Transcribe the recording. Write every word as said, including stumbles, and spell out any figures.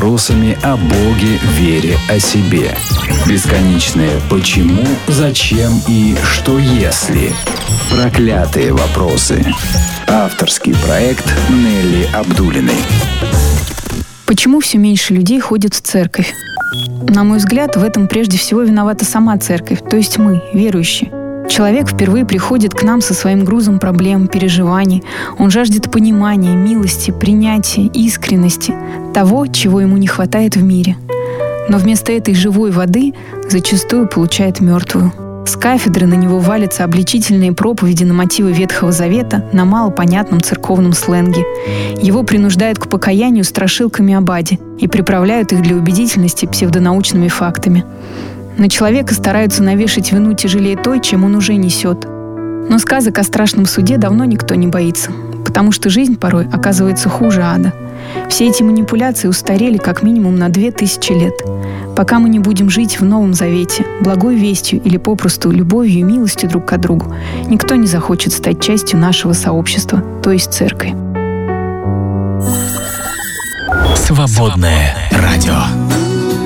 вопросами о Боге, вере, о себе. Бесконечные «почему», «зачем» и «что если». Проклятые вопросы. Авторский проект Нелли Абдуллиной. Почему все меньше людей ходят в церковь? На мой взгляд, в этом прежде всего виновата сама церковь, то есть мы, верующие. Человек впервые приходит к нам со своим грузом проблем, переживаний. Он жаждет понимания, милости, принятия, искренности, того, чего ему не хватает в мире. Но вместо этой живой воды зачастую получает мертвую. С кафедры на него валятся обличительные проповеди на мотивы Ветхого Завета на малопонятном церковном сленге. Его принуждают к покаянию страшилками об аде и приправляют их для убедительности псевдонаучными фактами. На человека стараются навешать вину тяжелее той, чем он уже несет. Но сказок о страшном суде давно никто не боится, потому что жизнь порой оказывается хуже ада. Все эти манипуляции устарели как минимум на две тысячи лет. Пока мы не будем жить в Новом Завете, благой вестью или попросту любовью и милостью друг к другу, никто не захочет стать частью нашего сообщества, то есть церкви. Свободное радио.